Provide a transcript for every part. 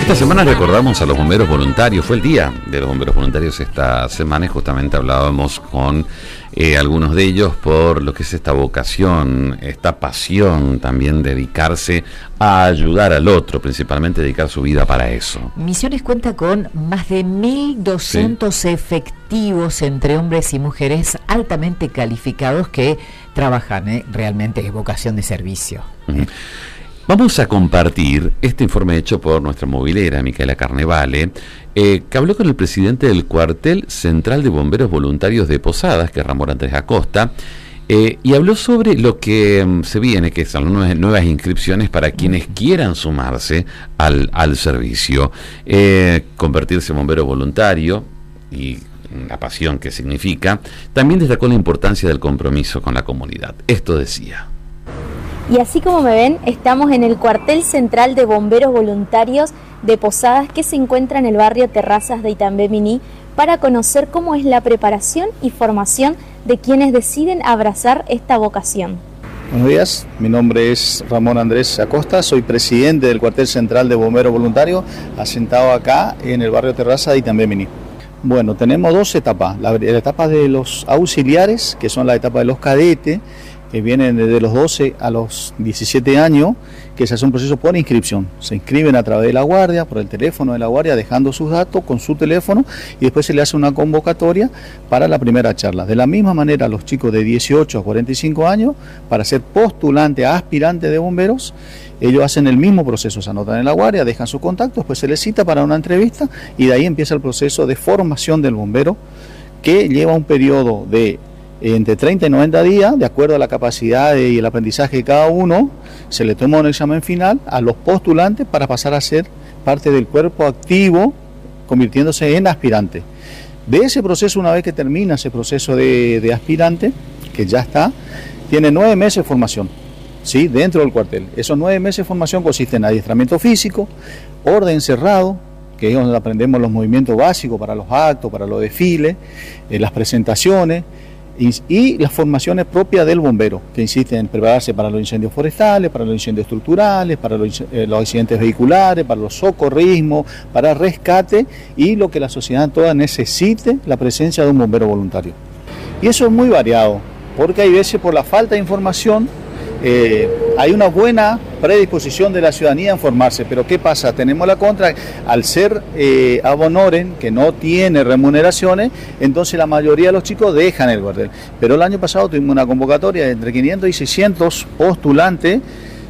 Esta semana recordamos a los bomberos voluntarios, fue el día de los bomberos voluntarios esta semana y justamente hablábamos con algunos de ellos por lo que es esta vocación, esta pasión también, dedicarse a ayudar al otro, principalmente dedicar su vida para eso. Misiones cuenta con más de 1.200 efectivos entre hombres y mujeres altamente calificados que trabajan, realmente es vocación de servicio. Uh-huh. Vamos a compartir este informe hecho por nuestra movilera, Micaela Carnevale, que habló con el presidente del Cuartel Central de Bomberos Voluntarios de Posadas, que es Ramón Andrés Acosta, y habló sobre lo que se viene, que son nuevas inscripciones para quienes quieran sumarse al servicio, convertirse en bombero voluntario y la pasión que significa. También destacó la importancia del compromiso con la comunidad. Esto decía. Y así como me ven, estamos en el Cuartel Central de Bomberos Voluntarios de Posadas, que se encuentra en el barrio Terrazas de Itambé-Miní, para conocer cómo es la preparación y formación de quienes deciden abrazar esta vocación. Buenos días, mi nombre es Ramón Andrés Acosta, soy presidente del Cuartel Central de Bomberos Voluntarios, asentado acá en el barrio Terrazas de Itambé-Miní. Bueno, tenemos dos etapas, la etapa de los auxiliares, que son la etapa de los cadetes, que vienen desde los 12 a los 17 años, que se hace un proceso por inscripción. Se inscriben a través de la guardia, por el teléfono de la guardia, dejando sus datos con su teléfono, y después se le hace una convocatoria para la primera charla. De la misma manera, los chicos de 18 a 45 años, para ser postulante a aspirante de bomberos, ellos hacen el mismo proceso, se anotan en la guardia, dejan sus contactos, después se les cita para una entrevista, y de ahí empieza el proceso de formación del bombero, que lleva un periodo de entre 30 y 90 días, de acuerdo a la capacidad y el aprendizaje de cada uno. Se le toma un examen final a los postulantes para pasar a ser parte del cuerpo activo, convirtiéndose en aspirante. De ese proceso, una vez que termina ese proceso de aspirante, que ya está, tiene 9 meses de formación, ¿sí?, dentro del cuartel. Esos 9 meses de formación consisten en adiestramiento físico, orden cerrado, que es donde aprendemos los movimientos básicos para los actos, para los desfiles, las presentaciones, y las formaciones propias del bombero, que insisten en prepararse para los incendios forestales, para los incendios estructurales, para los accidentes vehiculares, para los socorrismos, para rescate y lo que la sociedad toda necesite, la presencia de un bombero voluntario. Y eso es muy variado, porque hay veces por la falta de información hay una buena predisposición de la ciudadanía a formarse, pero ¿qué pasa? Tenemos la contra, al ser ab honorem, que no tiene remuneraciones, entonces la mayoría de los chicos dejan el cuartel. Pero el año pasado tuvimos una convocatoria de entre 500 y 600 postulantes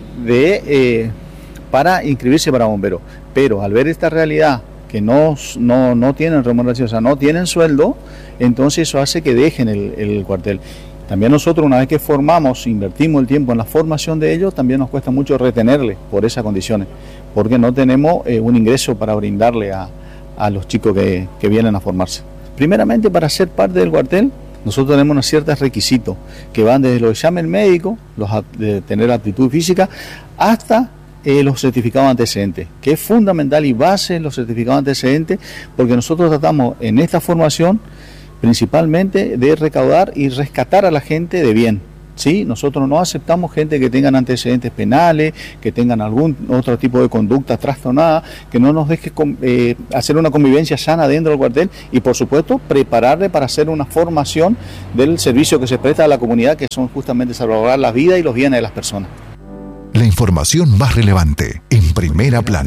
para inscribirse para bomberos, pero al ver esta realidad, que no tienen remuneración, o sea, no tienen sueldo, entonces eso hace que dejen el cuartel. También nosotros, una vez que formamos, invertimos el tiempo en la formación de ellos, también nos cuesta mucho retenerles por esas condiciones, porque no tenemos un ingreso para brindarle a los chicos que vienen a formarse. Primeramente, para ser parte del cuartel, nosotros tenemos unos ciertos requisitos que van desde los exámenes médicos, de tener aptitud física, hasta los certificados de antecedentes, que es fundamental y base los certificados de antecedentes, porque nosotros tratamos en esta formación principalmente de recaudar y rescatar a la gente de bien, ¿sí? Nosotros no aceptamos gente que tengan antecedentes penales, que tengan algún otro tipo de conducta trastornada, que no nos deje hacer una convivencia sana dentro del cuartel y, por supuesto, prepararle para hacer una formación del servicio que se presta a la comunidad, que son justamente salvaguardar la vida y los bienes de las personas. La información más relevante en Primera Plana.